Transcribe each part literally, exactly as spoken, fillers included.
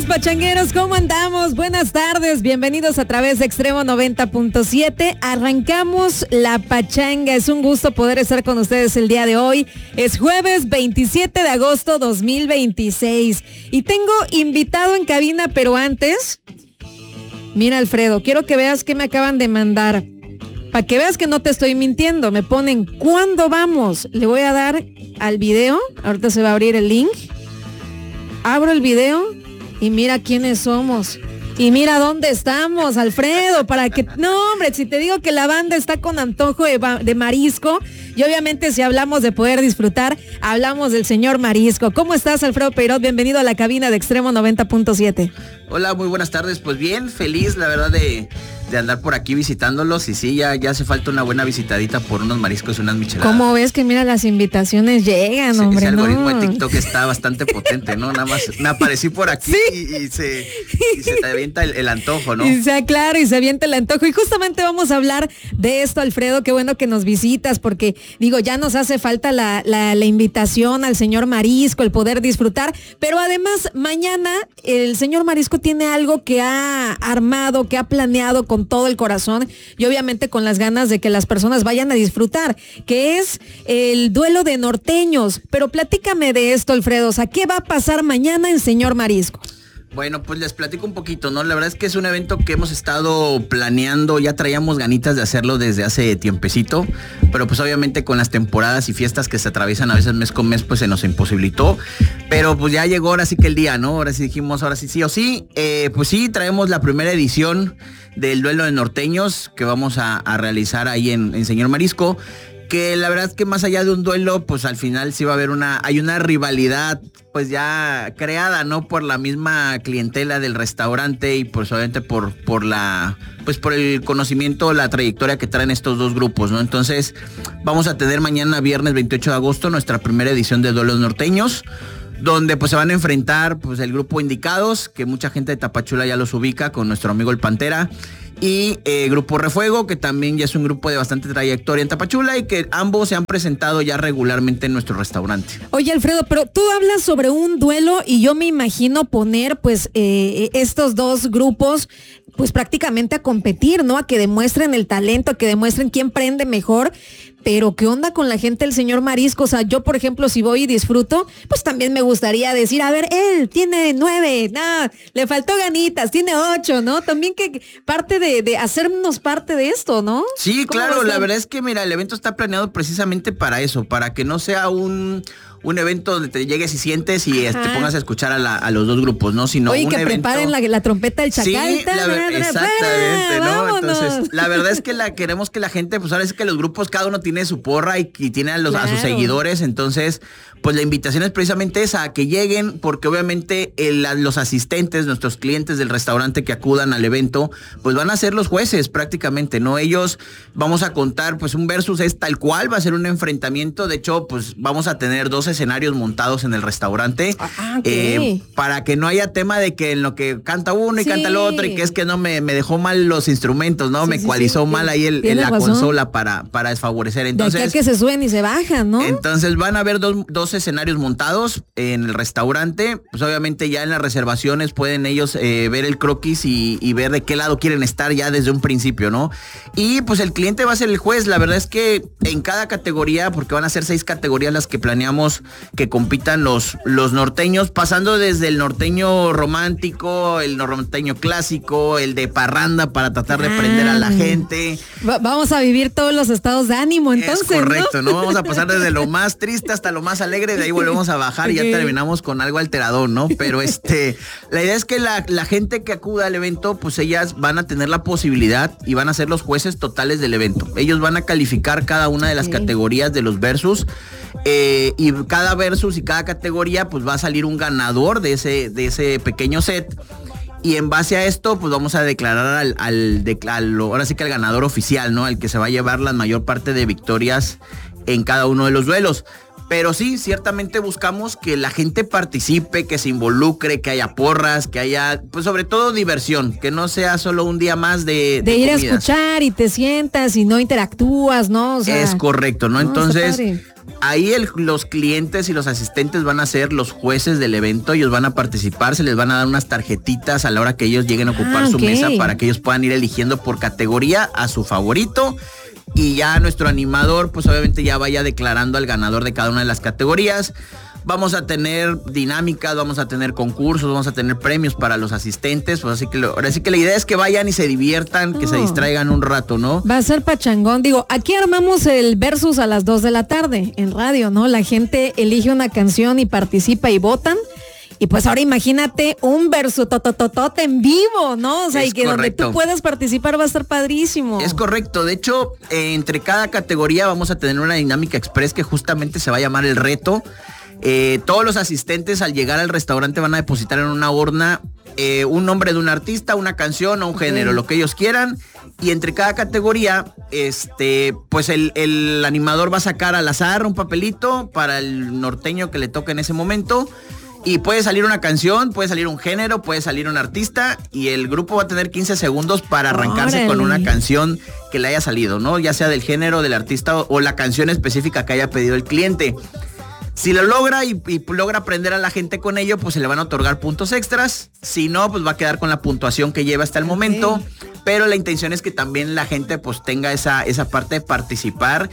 estamos, pachangueros? ¿Cómo andamos? Buenas tardes, bienvenidos a través de Extremo noventa punto siete. Arrancamos la pachanga, es un gusto poder estar con ustedes el día de hoy. Es jueves veintisiete de agosto dos mil veintiséis y tengo invitado en cabina, pero antes, mira, Alfredo, quiero que veas que me acaban de mandar. Para que veas que no te estoy mintiendo, me ponen, ¿cuándo vamos? Le voy a dar al video, ahorita se va a abrir el link. Abro el video y mira quiénes somos. Y mira dónde estamos, Alfredo, para que... No, hombre, si te digo que la banda está con antojo de, de marisco, y obviamente si hablamos de poder disfrutar, hablamos del señor Marisco. ¿Cómo estás, Alfredo Peirot? Bienvenido a la cabina de Extremo noventa punto siete. Hola, muy buenas tardes. Pues bien, feliz, la verdad, de... de andar por aquí visitándolos y sí, ya, ya hace falta una buena visitadita por unos mariscos y unas micheladas. ¿Cómo ves que mira las invitaciones llegan, sí, hombre? Ese algoritmo no. de TikTok está bastante potente, ¿no? Nada más me aparecí por aquí sí. y, y, se, y se te avienta el, el antojo, ¿no? Y sea claro, y se avienta el antojo. Y justamente vamos a hablar de esto, Alfredo. Qué bueno que nos visitas, porque digo, ya nos hace falta la, la, la invitación al señor Marisco, el poder disfrutar. Pero además, mañana el señor Marisco tiene algo que ha armado, que ha planeado con todo el corazón y obviamente con las ganas de que las personas vayan a disfrutar, que es el duelo de norteños. Pero platícame de esto, Alfredo, o sea, ¿qué va a pasar mañana en Señor Marisco? Bueno, pues les platico un poquito, ¿no? La verdad es que es un evento que hemos estado planeando, ya traíamos ganitas de hacerlo desde hace tiempecito, pero pues obviamente con las temporadas y fiestas que se atraviesan a veces mes con mes, pues se nos imposibilitó, pero pues ya llegó ahora sí que el día, ¿no? Ahora sí dijimos, ahora sí sí o sí, eh, pues sí, traemos la primera edición del duelo de norteños que vamos a, a realizar ahí en, en Señor Marisco, que la verdad es que más allá de un duelo, pues al final sí va a haber una, hay una rivalidad pues ya creada, ¿no? Por la misma clientela del restaurante y pues obviamente por, por la, pues por el conocimiento, la trayectoria que traen estos dos grupos, ¿no? Entonces vamos a tener mañana viernes veintiocho de agosto nuestra primera edición de Duelos Norteños, donde pues se van a enfrentar pues el grupo Indicados, que mucha gente de Tapachula ya los ubica, con nuestro amigo el Pantera, y eh, Grupo Refuego, que también ya es un grupo de bastante trayectoria en Tapachula y que ambos se han presentado ya regularmente en nuestro restaurante. Oye, Alfredo, pero tú hablas sobre un duelo y yo me imagino poner pues eh, estos dos grupos pues prácticamente a competir, ¿no? A que demuestren el talento, a que demuestren quién prende mejor. Pero ¿qué onda con la gente del señor Marisco? O sea, yo, por ejemplo, si voy y disfruto, pues también me gustaría decir, a ver, él tiene nueve, no, le faltó ganitas, tiene ocho, ¿no? También que parte de, de hacernos parte de esto, ¿no? Sí, claro, la verdad es que, mira, el evento está planeado precisamente para eso, para que no sea un... un evento donde te llegues y sientes y Ajá. te pongas a escuchar a, la, a los dos grupos, ¿no? Sino Oye, un que evento... preparen la, la trompeta del chacal. Sí, la ver... exactamente, ¿no? Vámonos. Entonces, la verdad es que la queremos que la gente, pues ahora es que los grupos, cada uno tiene su porra y, y tiene a, los, claro. a sus seguidores, entonces, pues la invitación es precisamente esa, a que lleguen, porque obviamente el, los asistentes, nuestros clientes del restaurante que acudan al evento, pues van a ser los jueces prácticamente, ¿no? Ellos, vamos a contar, pues un versus es tal cual, va a ser un enfrentamiento, de hecho, pues vamos a tener dos escenarios montados en el restaurante, ah, okay. eh, para que no haya tema de que en lo que canta uno y sí. canta el otro y que es que no me, me dejó mal los instrumentos, ¿no? Sí, me sí, ecualizó sí, mal ahí el, en la razón. consola para, para desfavorecer. Entonces, de aquí a que se suben y se bajan, ¿no? Entonces van a haber dos, dos escenarios montados en el restaurante, pues obviamente ya en las reservaciones pueden ellos eh, ver el croquis y, y ver de qué lado quieren estar ya desde un principio, ¿no? Y pues el cliente va a ser el juez, la verdad es que en cada categoría, porque van a ser seis categorías las que planeamos que compitan los, los norteños, pasando desde el norteño romántico, el norteño clásico, el de parranda para tratar de ah, prender a la gente. Va, vamos a vivir todos los estados de ánimo, entonces. Es correcto, ¿no? ¿no? Vamos a pasar desde lo más triste hasta lo más alegre, de ahí volvemos a bajar okay. y ya terminamos con algo alterador, ¿no? Pero este, la idea es que la, la gente que acuda al evento, pues ellas van a tener la posibilidad y van a ser los jueces totales del evento. Ellos van a calificar cada una de las okay. categorías de los versus. Eh, y cada versus y cada categoría pues va a salir un ganador de ese, de ese pequeño set y en base a esto pues vamos a declarar al, al, de, al ahora sí que al ganador oficial, ¿no? El que se va a llevar la mayor parte de victorias en cada uno de los duelos. Pero sí, ciertamente buscamos que la gente participe, que se involucre, que haya porras, que haya, pues sobre todo diversión, que no sea solo un día más de, de, de ir comidas. A escuchar y te sientas y no interactúas, ¿no? O sea, es correcto, ¿no? no Entonces, Ahí el, los clientes y los asistentes van a ser los jueces del evento, ellos van a participar, se les van a dar unas tarjetitas a la hora que ellos lleguen a ocupar ah, su okay. mesa para que ellos puedan ir eligiendo por categoría a su favorito. Y ya nuestro animador, pues obviamente ya vaya declarando al ganador de cada una de las categorías. Vamos a tener dinámicas, vamos a tener concursos, vamos a tener premios para los asistentes. Pues así que, lo, ahora sí que la idea es que vayan y se diviertan, oh. que se distraigan un rato, ¿no? Va a ser pachangón. Digo, aquí armamos el versus a las dos de la tarde en radio, ¿no? La gente elige una canción y participa y votan. Y pues ahora imagínate un verso totototote en vivo, ¿no? O sea, es y que correcto. Donde tú puedas participar va a estar padrísimo. Es correcto. De hecho, eh, entre cada categoría vamos a tener una dinámica express que justamente se va a llamar el reto. Eh, todos los asistentes al llegar al restaurante van a depositar en una urna eh, un nombre de un artista, una canción o un género, sí. lo que ellos quieran. Y entre cada categoría, este, pues el, el animador va a sacar al azar un papelito para el norteño que le toque en ese momento. Y puede salir una canción, puede salir un género, puede salir un artista y el grupo va a tener quince segundos para arrancarse ¡Órale! Con una canción que le haya salido, ¿no? Ya sea del género, del artista o, o la canción específica que haya pedido el cliente. Si lo logra y, y logra aprender a la gente con ello, pues se le van a otorgar puntos extras. Si no, pues va a quedar con la puntuación que lleva hasta el momento. Okay. Pero la intención es que también la gente pues tenga esa, esa parte de participar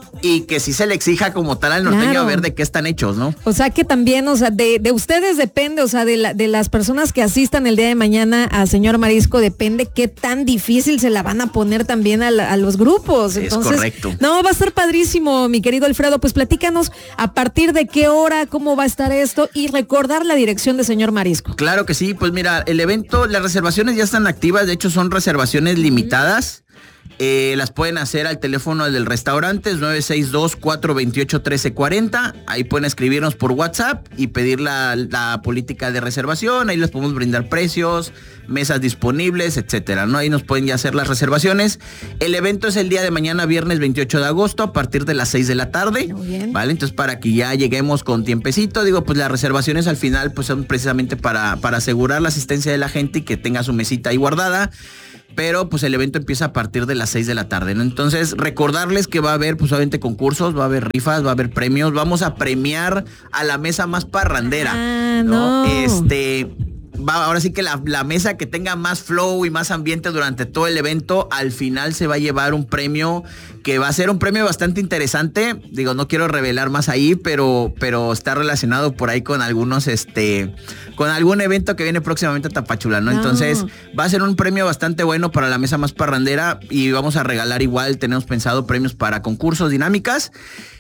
y que sí se le exija como tal al norteño claro. a ver de qué están hechos, ¿no? O sea que también, o sea, de, de ustedes depende, o sea, de, la, de las personas que asistan el día de mañana a Señor Marisco, depende qué tan difícil se la van a poner también a, la, a los grupos. Entonces, es correcto. No, va a estar padrísimo, mi querido Alfredo. Pues platícanos a partir de qué hora, cómo va a estar esto y recordar la dirección de Señor Marisco. Claro que sí, pues mira, el evento, las reservaciones ya están activas, de hecho son reservaciones limitadas. Eh, las pueden hacer al teléfono del restaurante, es nueve seis dos, cuatro dos ocho, uno tres cuatro cero. Ahí pueden escribirnos por WhatsApp y pedir la, la política de reservación. Ahí les podemos brindar precios, mesas disponibles, etcétera, ¿no? Ahí nos pueden ya hacer las reservaciones. El evento es el día de mañana, viernes veintiocho de agosto, a partir de las seis de la tarde. Muy bien. ¿Vale? Entonces, para que ya lleguemos con tiempecito, digo, pues las reservaciones al final pues son precisamente para, para asegurar la asistencia de la gente y que tenga su mesita ahí guardada. Pero pues el evento empieza a partir de las seis de la tarde, ¿no? Entonces, recordarles que va a haber pues obviamente concursos, va a haber rifas, va a haber premios, vamos a premiar a la mesa más parrandera, ah, ¿no? ¿no? Este, va, ahora sí que la, la mesa que tenga más flow y más ambiente durante todo el evento, al final se va a llevar un premio que va a ser un premio bastante interesante. Digo, no quiero revelar más ahí, pero, pero está relacionado por ahí con algunos, este, con algún evento que viene próximamente a Tapachula, ¿no? No. Entonces, va a ser un premio bastante bueno para la mesa más parrandera y vamos a regalar igual, tenemos pensado premios para concursos, dinámicas.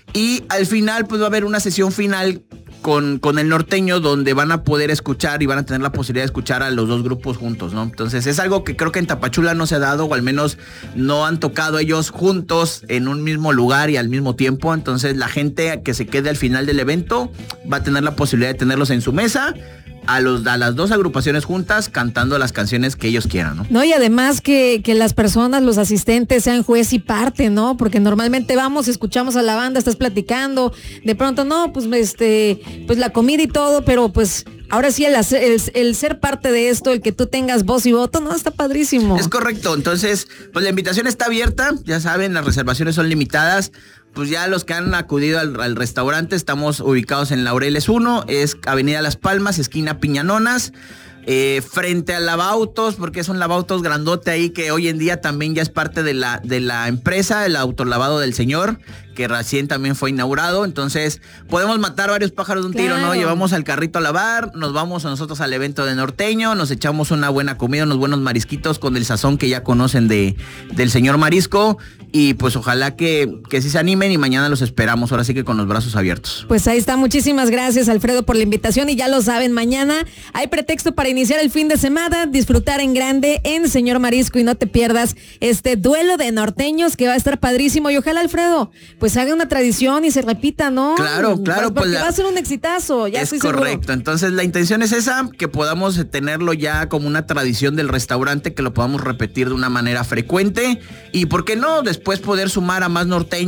Y al final, pues va a haber una sesión final con, con el norteño donde van a poder escuchar y van a tener la posibilidad de escuchar a los dos grupos juntos, ¿no? Entonces es algo que creo que en Tapachula no se ha dado, o al menos no han tocado ellos juntos en un mismo lugar y al mismo tiempo. Entonces la gente que se quede al final del evento va a tener la posibilidad de tenerlos en su mesa, a, los, a las dos agrupaciones juntas cantando las canciones que ellos quieran, ¿no? No, y además que, que las personas, los asistentes sean juez y parte, ¿no? Porque normalmente vamos, escuchamos a la banda, estás platicando, de pronto no, pues este, pues la comida y todo, pero pues ahora sí el, hacer, el, el ser parte de esto, el que tú tengas voz y voto, no, está padrísimo. Es correcto, entonces, pues la invitación está abierta, ya saben, las reservaciones son limitadas. Pues ya los que han acudido al, al restaurante, estamos ubicados en Laureles uno, es Avenida Las Palmas, esquina Piñanonas, eh, frente al lavautos, porque es un lavautos grandote ahí que hoy en día también ya es parte de la, de la empresa, el autolavado del señor, que recién también fue inaugurado. Entonces podemos matar varios pájaros de un claro. tiro, ¿no? Llevamos al carrito a lavar, nos vamos a nosotros al evento de norteño, nos echamos una buena comida, unos buenos marisquitos con el sazón que ya conocen de, del señor Marisco, y pues ojalá que, que sí se animen y mañana los esperamos, ahora sí que con los brazos abiertos. Pues ahí está, muchísimas gracias Alfredo por la invitación y ya lo saben, mañana hay pretexto para iniciar el fin de semana, disfrutar en grande en Señor Marisco y no te pierdas este duelo de norteños que va a estar padrísimo y ojalá Alfredo pues haga una tradición y se repita, ¿no? Claro, claro. Porque pues la... va a ser un exitazo, ya es estoy correcto, seguro. Entonces la intención es esa, que podamos tenerlo ya como una tradición del restaurante, que lo podamos repetir de una manera frecuente y por qué no, después poder sumar a más norteños o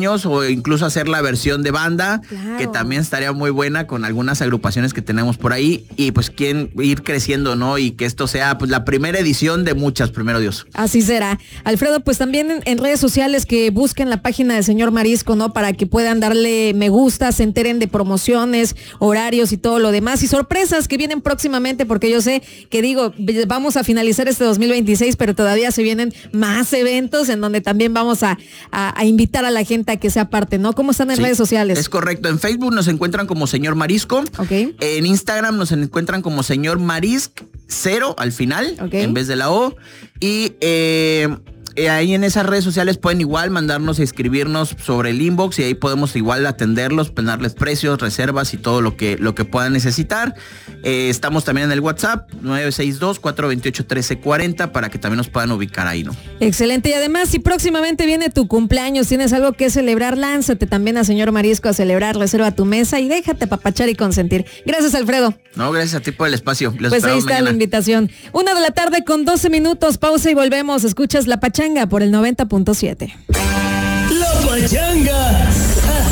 incluso hacer la versión de banda, claro, que también estaría muy buena con algunas agrupaciones que tenemos por ahí y pues quieren ir creciendo, ¿no? Y que esto sea pues la primera edición de muchas, primero Dios. Así será. Alfredo, pues también en, en redes sociales que busquen la página del señor Marisco, ¿no? Para que puedan darle me gusta, se enteren de promociones, horarios y todo lo demás y sorpresas que vienen próximamente, porque yo sé que digo, vamos a finalizar este dos mil veintiséis, pero todavía se vienen más eventos en donde también vamos a, a, a invitar a la gente a que sea parte, ¿no? ¿Cómo están en Sí, redes sociales? Es correcto. En Facebook nos encuentran como señor Marisco. Okay. En Instagram nos encuentran como señor Marisc, cero al final, okay, en vez de la O. Y eh, ahí en esas redes sociales pueden igual mandarnos y escribirnos sobre el inbox y ahí podemos igual atenderlos, darles precios, reservas y todo lo que, lo que puedan necesitar. Eh, estamos también en el WhatsApp nueve seis dos, cuatro dos ocho, uno tres cuatro cero para que también nos puedan ubicar ahí, ¿no? Excelente. Y además, si próximamente viene tu cumpleaños, tienes algo que celebrar, lánzate también a señor Marisco a celebrar, reserva tu mesa y déjate apapachar y consentir. Gracias, Alfredo. No, gracias a ti por el espacio. Los pues ahí está mañana. La invitación. Una de la tarde con doce minutos, pausa y volvemos. Escuchas La Pachanga por el noventa punto siete. La Pachanga